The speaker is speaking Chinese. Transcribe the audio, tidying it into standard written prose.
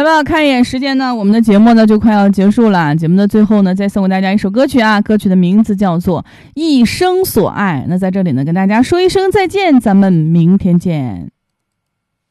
来吧，看一眼时间呢，我们的节目呢就快要结束了。节目的最后呢，再送给大家一首歌曲啊，歌曲的名字叫做《一生所爱》。那在这里呢，跟大家说一声再见，咱们明天见。